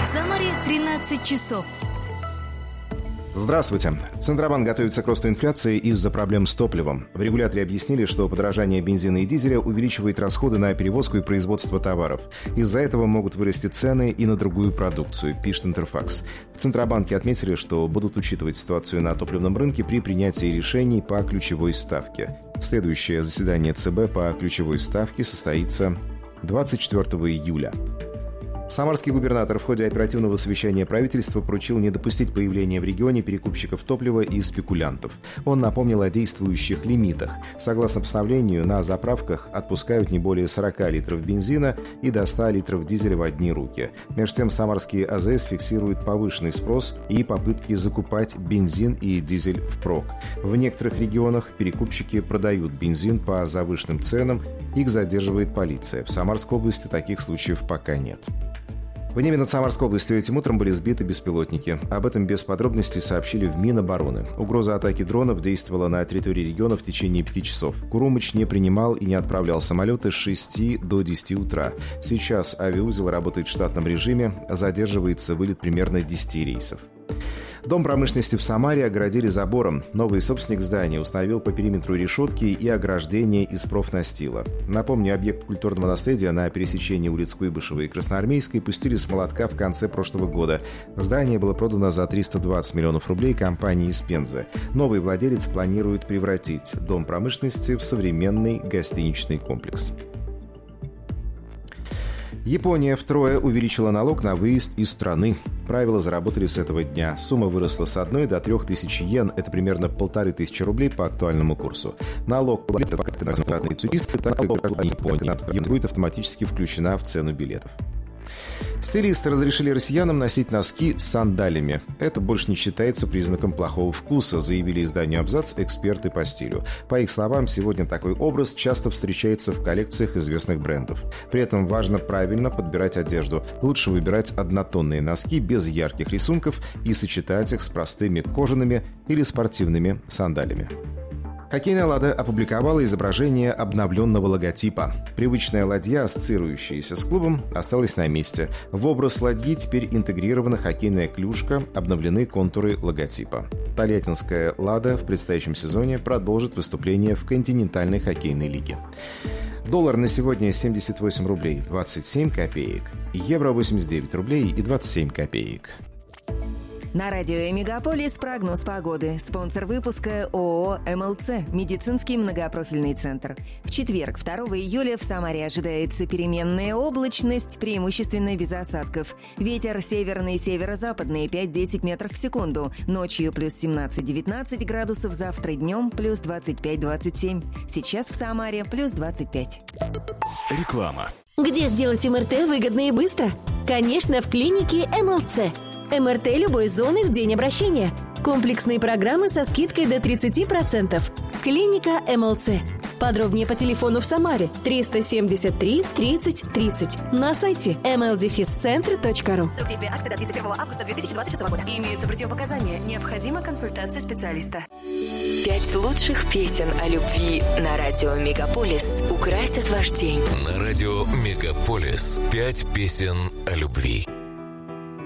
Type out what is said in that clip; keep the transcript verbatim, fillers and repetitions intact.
Самаре тринадцать часов. Здравствуйте. Центробанк готовится к росту инфляции из-за проблем с топливом. В регуляторе объяснили, что подорожание бензина и дизеля увеличивает расходы на перевозку и производство товаров. Из-за этого могут вырасти цены и на другую продукцию, пишет Интерфакс. В Центробанке отметили, что будут учитывать ситуацию на топливном рынке при принятии решений по ключевой ставке. Следующее заседание ЦБ по ключевой ставке состоится двадцать четвёртого июля. Самарский губернатор в ходе оперативного совещания правительства поручил не допустить появления в регионе перекупщиков топлива и спекулянтов. Он напомнил о действующих лимитах. Согласно постановлению, на заправках отпускают не более сорок литров бензина и до ста литров дизеля в одни руки. Между тем, самарские АЗС фиксируют повышенный спрос и попытки закупать бензин и дизель впрок. В некоторых регионах перекупщики продают бензин по завышенным ценам, их задерживает полиция. В Самарской области таких случаев пока нет. В небе над Самарской областью этим утром были сбиты беспилотники. Об этом без подробностей сообщили в Минобороны. Угроза атаки дронов действовала на территории региона в течение пяти часов. Курумыч не принимал и не отправлял самолеты с шести до десяти утра. Сейчас авиаузел работает в штатном режиме, задерживается вылет примерно десяти рейсов. Дом промышленности в Самаре огородили забором. Новый собственник здания установил по периметру решетки и ограждение из профнастила. Напомню, объект культурного наследия на пересечении улиц Куйбышева и Красноармейской пустили с молотка в конце прошлого года. Здание было продано за триста двадцать миллионов рублей компании из Пензы. Новый владелец планирует превратить дом промышленности в современный гостиничный комплекс. Япония втрое увеличила налог на выезд из страны. Правила заработали с этого дня. Сумма выросла с одной до трех тысяч йен. Это примерно полторы тысячи рублей по актуальному курсу. Налог по иностранные туристы Японии будет автоматически включена в цену билетов. Стилисты разрешили россиянам носить носки с сандалями. Это больше не считается признаком плохого вкуса, заявили изданию «Абзац» эксперты по стилю. По их словам, сегодня такой образ часто встречается в коллекциях известных брендов. При этом важно правильно подбирать одежду. Лучше выбирать однотонные носки без ярких рисунков и сочетать их с простыми кожаными или спортивными сандалями. Хоккейная «Лада» опубликовала изображение обновленного логотипа. Привычная ладья, ассоциирующаяся с клубом, осталась на месте. В образ ладьи теперь интегрирована хоккейная клюшка, обновлены контуры логотипа. Тольяттинская «Лада» в предстоящем сезоне продолжит выступление в континентальной хоккейной лиге. Доллар на сегодня семьдесят восемь рублей двадцать семь копеек, евро восемьдесят девять рублей и двадцать семь копеек. На радио «Мегаполис» прогноз погоды. Спонсор выпуска ООО «МЛЦ» – медицинский многопрофильный центр. В четверг, второго июля, в Самаре ожидается переменная облачность, преимущественно без осадков. Ветер северный, северо-западный пять-десять метров в секунду. Ночью плюс семнадцать-девятнадцать градусов, завтра днем плюс двадцать пять-двадцать семь. Сейчас в Самаре плюс двадцать пять. Реклама. Где сделать эм эр тэ выгодно и быстро? Конечно, в клинике МЛЦ. эм эр тэ любой зоны в день обращения. Комплексные программы со скидкой до тридцать процентов. Клиника МЛЦ. Подробнее по телефону в Самаре триста семьдесят три тридцать тридцать. На сайте эм эл дефис центр точка ру. Срок действия акции до тридцать первого августа две тысячи двадцать шестого года. Имеются противопоказания. Необходима консультация специалиста. Пять лучших песен о любви на радио «Мегаполис» украсят ваш день. На радио «Мегаполис» пять песен о любви.